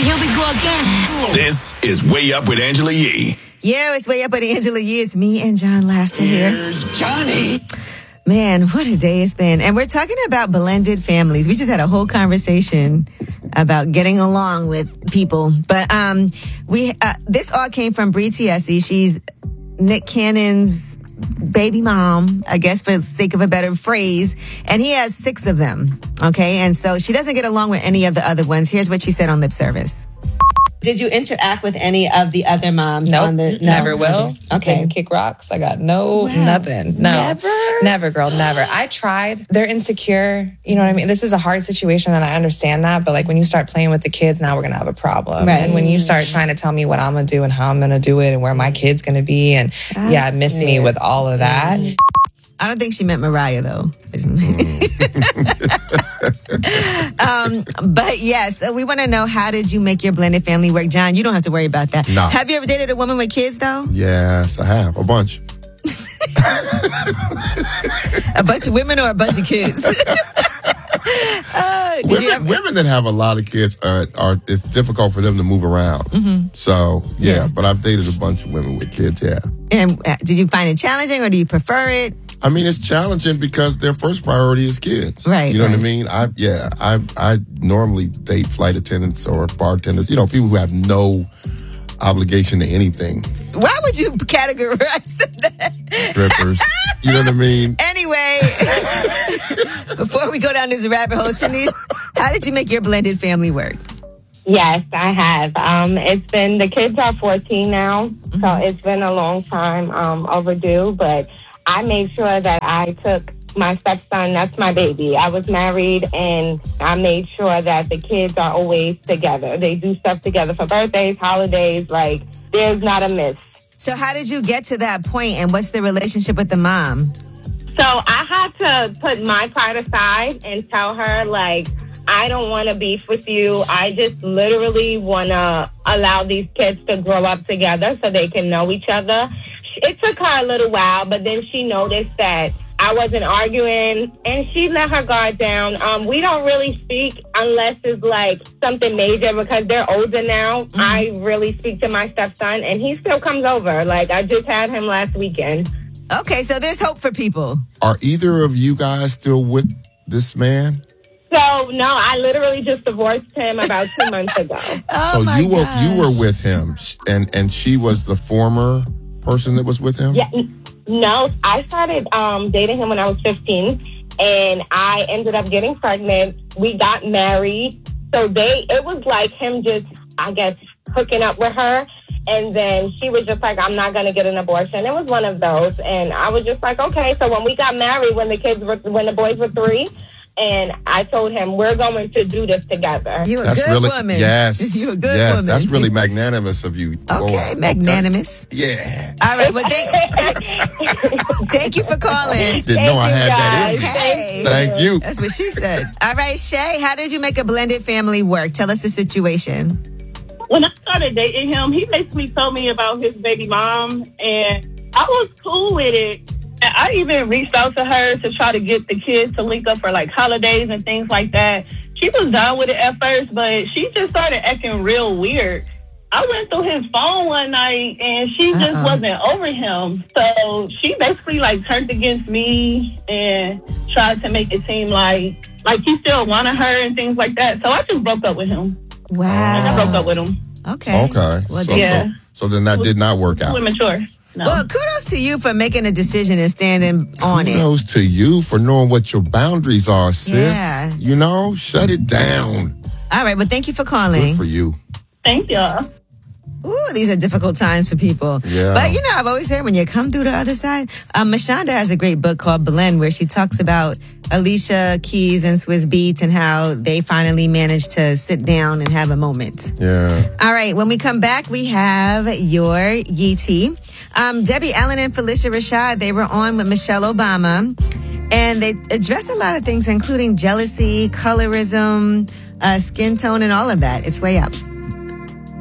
Here we go again. This is Way Up with Angela Yee. Yeah, it's Way Up with Angela Yee. It's me and John Laster here. Here's Johnny. Man, what a day it's been. And we're talking about blended families. We just had a whole conversation about getting along with people. But this all came from Bree Tiesi. She's Nick Cannon's baby mom, I guess for the sake of a better phrase. And he has 6 of them. Okay. And so she doesn't get along with any of the other ones. Here's what she said on lip service. Did you interact with any of the other moms? Nope, never will. Okay. They can kick rocks. I got nothing. No. Never, girl, never. I tried. They're insecure. You know what I mean? This is a hard situation and I understand that. But like when you start playing with the kids, now we're going to have a problem. Right. And when you start trying to tell me what I'm going to do and how I'm going to do it and where my kid's going to be. And miss me with all of that. I don't think she meant Mariah, though. But yes, we want to know, how did you make your blended family work? John, you don't have to worry about that. No. Have you ever dated a woman with kids, though? Yes, I have. A bunch. A bunch of women or a bunch of kids? Women that have a lot of kids it's difficult for them to move around. Mm-hmm. So, but I've dated a bunch of women with kids, yeah. And did you find it challenging or do you prefer it? I mean, it's challenging because their first priority is kids. Right. You know what I mean? I normally date flight attendants or bartenders, people who have no obligation to anything. Why would you categorize that? Strippers. You know what I mean? Anyway, before we go down this rabbit hole, Shanice, how did you make your blended family work? Yes, I have. The kids are 14 now, so it's been a long time overdue, but I made sure that I took my stepson, that's my baby. I was married and I made sure that the kids are always together. They do stuff together for birthdays, holidays, like there's not a miss. So how did you get to that point and what's the relationship with the mom? So I had to put my pride aside and tell her, like, I don't want to beef with you. I just literally want to allow these kids to grow up together so they can know each other. It took her a little while, but then she noticed that I wasn't arguing, and she let her guard down. We don't really speak unless it's like something major because they're older now. Mm-hmm. I really speak to my stepson, and he still comes over. Like, I just had him last weekend. Okay, so there's hope for people. Are either of you guys still with this man? So, no, I literally just divorced him about 2 months ago. Oh, so you were with him, and she was the former person that was with him? Yeah. No, I started dating him when I was 15, and I ended up getting pregnant. We got married. So it was like him just, I guess, hooking up with her. And then she was just like, I'm not going to get an abortion. It was one of those. And I was just like, okay. So when we got married, when the boys were 3, and I told him, we're going to do this together. You're a good woman. Yes. You're a good woman. That's really magnanimous of you. Okay, magnanimous. Okay. Yeah. All right, well, thank you for calling. Didn't know I had that in me. Okay. Thank you. That's what she said. All right, Shay, how did you make a blended family work? Tell us the situation. When I started dating him, he basically told me about his baby mom, and I was cool with it. And I even reached out to her to try to get the kids to link up for like holidays and things like that. She was down with it at first, but she just started acting real weird. I went through his phone one night and she just wasn't over him. So she basically like turned against me and tried to make it seem like he still wanted her and things like that. So I just broke up with him. Wow. I broke up with him. Okay. Well, so then that did not work out. Too immature. No. Well, kudos to you for making a decision and standing on it. Kudos to you for knowing what your boundaries are, sis. Yeah. Shut it down. All right, well, thank you for calling. Good for you. Thank y'all. Ooh, these are difficult times for people. Yeah. But, I've always said when you come through the other side, Mashonda has a great book called Blend where she talks about Alicia Keys and Swizz Beatz and how they finally managed to sit down and have a moment. Yeah. All right, when we come back, we have your Yeetie. Debbie Allen and Felicia Rashad, they were on with Michelle Obama, and they addressed a lot of things, including jealousy, colorism, skin tone, and all of that. It's Way Up.